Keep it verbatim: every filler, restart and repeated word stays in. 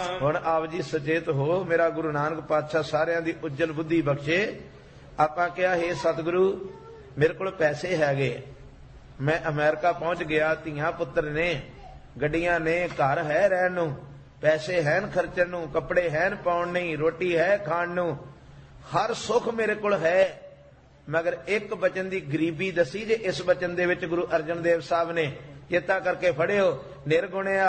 ਹੁਣ ਆਪ ਜੀ ਸੁਚੇਤ ਹੋ। ਮੇਰਾ ਗੁਰੂ ਨਾਨਕ ਪਾਤਸ਼ਾਹ ਸਾਰਿਆਂ ਦੀ ਉੱਜਲ ਬੁੱਧੀ ਬਖਸ਼ੇ। ਆਪਾਂ ਕਿਹਾ ਹੈ ਸਤਿਗੁਰੂ ਮੇਰੇ ਕੋਲ ਪੈਸੇ ਹੈਗੇ, ਮੈਂ ਅਮਰੀਕਾ ਪਹੁੰਚ ਗਿਆ, ਧੀਆਂ ਪੁੱਤਰ ਨੇ, ਗੱਡੀਆਂ ਨੇ, ਘਰ ਹੈ ਰਹਿਣ ਨੂੰ, ਪੈਸੇ ਹੈਨ ਖਰਚਣ ਨੂੰ, ਕੱਪੜੇ ਹੈਨ ਪਾਉਣ ਨਹੀਂ, ਰੋਟੀ ਹੈ ਖਾਣ ਨੂੰ, ਹਰ ਸੁੱਖ ਮੇਰੇ ਕੋਲ ਹੈ। ਮਗਰ ਇੱਕ ਬਚਨ ਦੀ ਗਰੀਬੀ ਦਸੀ ਜੇ। ਇਸ ਬਚਨ ਦੇ ਵਿੱਚ ਗੁਰੂ ਅਰਜਨ ਦੇਵ ਸਾਹਿਬ ਨੇ ਚੇਤਾ ਕਰਕੇ ਫੜਿਓ, ਨਿਰਗੁਣਿਆ